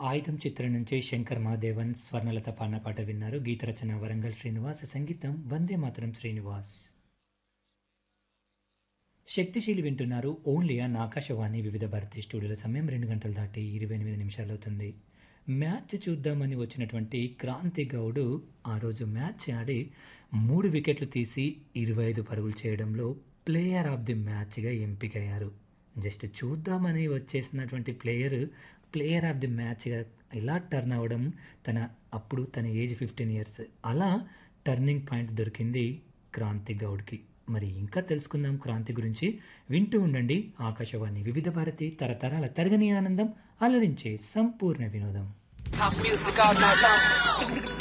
ఆయుధం చిత్రం నుంచి శంకర్ మహాదేవన్ స్వర్ణలత పాడిన పాట విన్నారు. గీత రచన వరంగల్ శ్రీనివాస్, సంగీతం వందే మాతరం శ్రీనివాస్. శక్తిశీలి వింటున్నారు ఓన్లీ ఆన్ ఆకాశవాణి వివిధ భారతి. స్టూడియోల సమయం 2 గంటలు దాటి 28 నిమిషాలు అవుతుంది. మ్యాచ్ చూద్దామని వచ్చినటువంటి క్రాంతి గౌడ్ ఆ రోజు మ్యాచ్ ఆడి 3 వికెట్లు తీసి 25 పరుగులు చేయడంలో ప్లేయర్ ఆఫ్ ది మ్యాచ్గా ఎంపికయ్యారు. జస్ట్ చూద్దామని వచ్చేసినటువంటి ప్లేయర్ ఆఫ్ ది మ్యాచ్గా ఇలా టర్న్ అవ్వడం, అప్పుడు తన ఏజ్ 15 ఇయర్స్, అలా టర్నింగ్ పాయింట్ దొరికింది క్రాంతి గౌడ్కి. మరి ఇంకా తెలుసుకుందాం క్రాంతి గురించి. వింటూ ఉండండి ఆకాశవాణి వివిధ భారతి, తరతరాల తరగని ఆనందం, అలరించే సంపూర్ణ వినోదం. House music all night long.